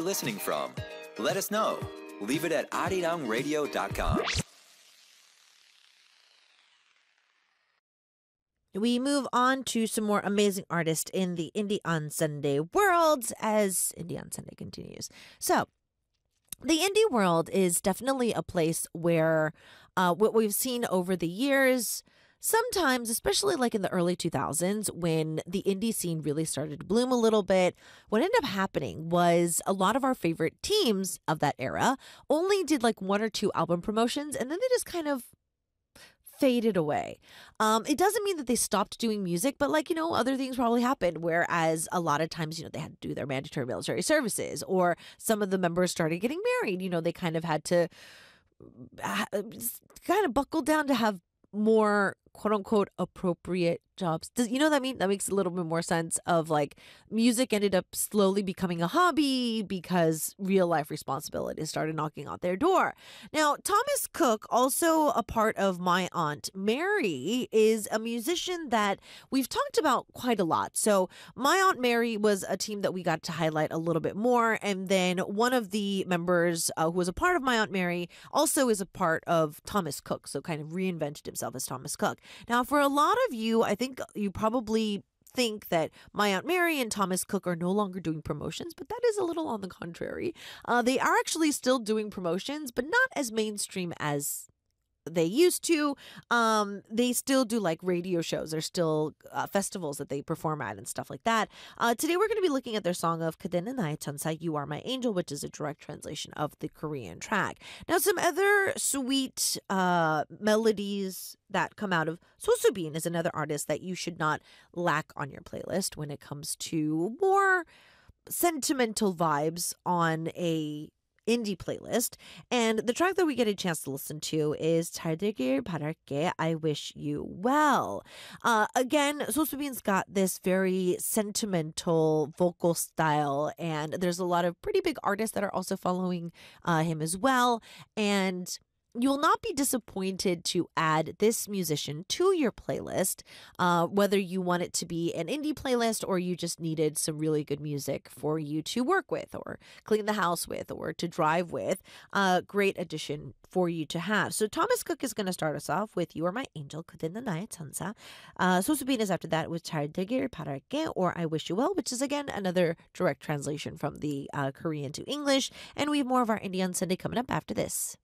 listening from? Let us know. Leave it at arirangradio.com. We move on to some more amazing artists in the Indie on Sunday world as Indie on Sunday continues. So, the indie world is definitely a place where what we've seen over the years, sometimes, especially like in the early 2000s, when the indie scene really started to bloom a little bit, what ended up happening was a lot of our favorite teams of that era only did like one or two album promotions, and then they just kind of faded away. It doesn't mean that they stopped doing music, but like, other things probably happened. Whereas a lot of times, they had to do their mandatory military services, or some of the members started getting married. They kind of had to kind of buckle down to have more quote unquote appropriate jobs. Does what I mean? That makes a little bit more sense of like music ended up slowly becoming a hobby because real life responsibilities started knocking on their door. Now, Thomas Cook, also a part of My Aunt Mary, is a musician that we've talked about quite a lot. So My Aunt Mary was a team that we got to highlight a little bit more. And then one of the members who was a part of My Aunt Mary also is a part of Thomas Cook. So kind of reinvented himself as Thomas Cook. Now, for a lot of you, I think you probably think that My Aunt Mary and Thomas Cook are no longer doing promotions, but that is a little on the contrary. They are actually still doing promotions, but not as mainstream as they used to. They still do like radio shows. There's still festivals that they perform at and stuff like that. Today we're going to be looking at their song of "그대는 나의 천사, You Are My Angel," which is a direct translation of the Korean track. Now, some other sweet melodies that come out of Sosubin is another artist that you should not lack on your playlist when it comes to more sentimental vibes on a indie playlist. And the track that we get a chance to listen to is 잘 되길 바랄게, I Wish You Well. Again, Sosubin's got this very sentimental vocal style, and there's a lot of pretty big artists that are also following him as well. And you will not be disappointed to add this musician to your playlist, whether you want it to be an indie playlist or you just needed some really good music for you to work with or clean the house with or to drive with. Great addition for you to have. So Thomas Cook is going to start us off with You Are My Angel, 그대는 나의 천사. Sosubin is after that with 잘 되길 바랄게, or I Wish You Well, which is again another direct translation from the Korean to English. And we have more of our Indie on Sunday coming up after this.